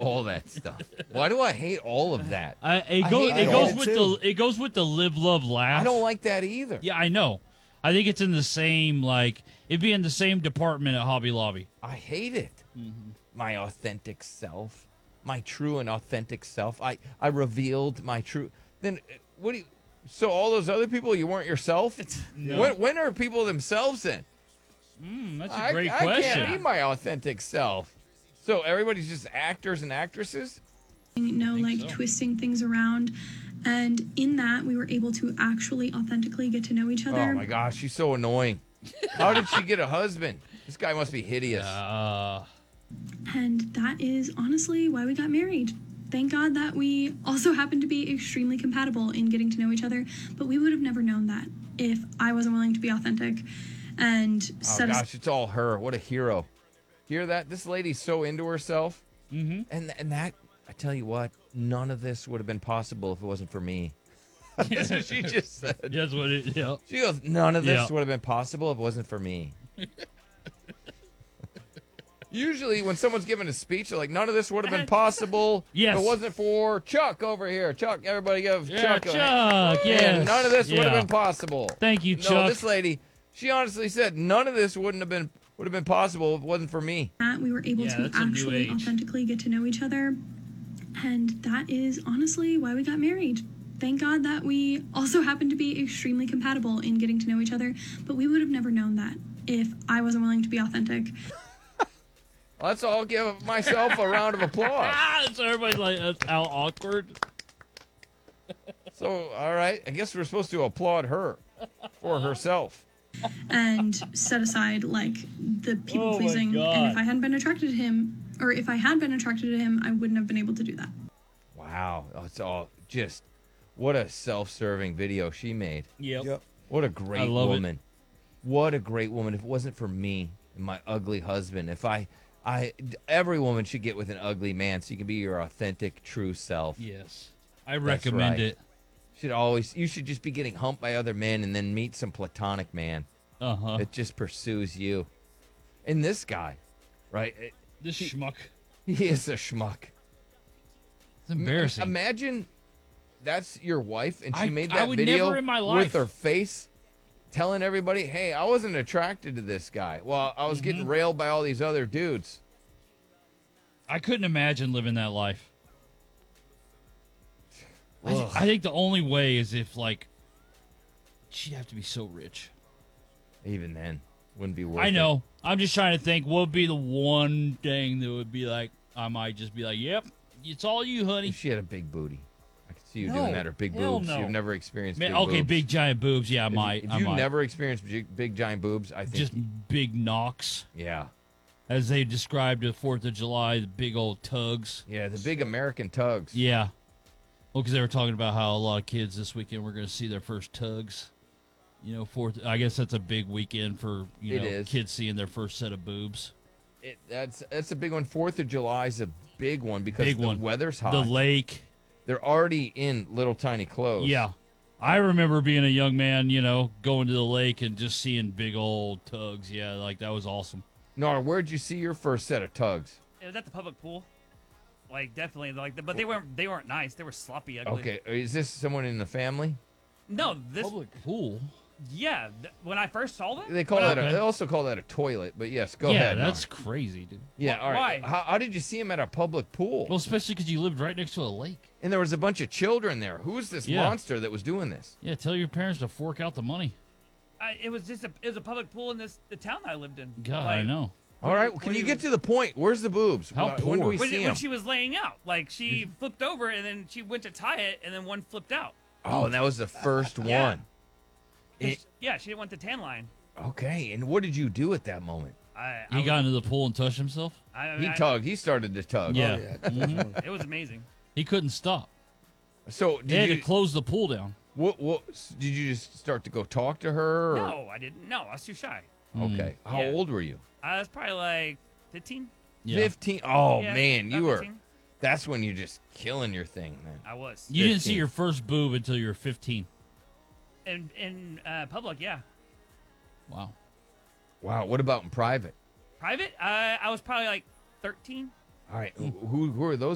all that stuff. Why do I hate all of that? It goes with the live, love, laugh. I don't like that either. Yeah, I know. I think it's in the same it'd be in the same department at Hobby Lobby. I hate it. My authentic self, my true and authentic self. I revealed my true. Then what do you? So all those other people, you weren't yourself? No. When are people themselves then? That's a great question. I can't be my authentic self. So everybody's just actors and actresses? Twisting things around. And in that, we were able to actually authentically get to know each other. Oh my gosh, she's so annoying. How did she get a husband? This guy must be hideous. And that is honestly why we got married. Thank God that we also happened to be extremely compatible in getting to know each other, but we would have never known that if I wasn't willing to be authentic and it's all her. What a hero. Hear that? This lady's so into herself. Mm-hmm. And that, I tell you what, none of this would have been possible if it wasn't for me. That's what she just said. That's what it, yeah. She goes, none of this would have been possible if it wasn't for me. Usually when someone's giving a speech, they're like, none of this would have been possible if it wasn't for Chuck over here. Chuck, everybody give Chuck a hand. Yes. None of this would have been possible. Thank you, Chuck. No, this lady, she honestly said, none of this would have been possible if it wasn't for me. We were able to actually authentically get to know each other. And that is honestly why we got married. Thank God that we also happened to be extremely compatible in getting to know each other, but we would have never known that if I wasn't willing to be authentic. Let's all give myself a round of applause. So everybody's like, that's how awkward. So, all right, I guess we're supposed to applaud her for herself. And set aside, the people-pleasing. And if I hadn't been attracted to him, or if I had been attracted to him, I wouldn't have been able to do that. Wow. It's all just, what a self-serving video she made. Yep. What a great woman. What a great woman. If it wasn't for me and my ugly husband, every woman should get with an ugly man so you can be your authentic, true self. Yes. I recommend it. You should just be getting humped by other men and then meet some platonic man that just pursues you. And this guy, right? This schmuck. He is a schmuck. It's embarrassing. Imagine that's your wife and she made I that would video never in my life. with her face telling everybody, hey, I wasn't attracted to this guy. Well, I was getting railed by all these other dudes. I couldn't imagine living that life. I think the only way is if, she'd have to be so rich. Even then, wouldn't be worth it. I know. I'm just trying to think what would be the one thing that would be like, I might just be like, yep, it's all you, honey. If she had a big booty. I could see you doing that, or big boobs. No. You've never experienced Man, big boobs. okay, big giant boobs. Yeah, I might. If you've never experienced big giant boobs, I think. Just big knocks. Yeah. As they described the 4th of July, the big old tugs. Yeah, the big American tugs. Yeah. Well, because they were talking about how a lot of kids this weekend were going to see their first tugs. I guess that's a big weekend for kids seeing their first set of boobs. That's a big one. 4th of July is a big one because the weather's hot. The lake. They're already in little tiny clothes. Yeah. I remember being a young man, going to the lake and just seeing big old tugs. Yeah, that was awesome. Nora, where'd you see your first set of tugs? It was at the public pool. Definitely. But they weren't nice. They were sloppy, ugly. Okay. Is this someone in the family? No, this public pool. Yeah, when I first saw them, they also call that a toilet. But yes, go ahead. Yeah, that's crazy, dude. Yeah, all right. Why? How did you see him at a public pool? Well, especially because you lived right next to a lake. And there was a bunch of children there. Who is this monster that was doing this? Yeah, tell your parents to fork out the money. It was a public pool in the town I lived in. God, I know. All right, well, can you get to the point? Where's the boobs? How poor? When do we see them? When she was laying out, she flipped over and then she went to tie it, and then one flipped out. Oh, and that was the first one. She didn't want the tan line. Okay, and what did you do at that moment? He got into the pool and touched himself? He tugged. He started to tug. Yeah. It was amazing. He couldn't stop. So they had to close the pool down. What did you just start to go talk to her? Or? No, I didn't. No, I was too shy. Okay. How old were you? I was probably 15. Yeah. 15? Oh, man. You were. 15. That's when you're just killing your thing, man. I was. You didn't see your first boob until you were 15. In public, yeah. Wow. Wow. What about in private? Private? I was probably 13. All right. Who are those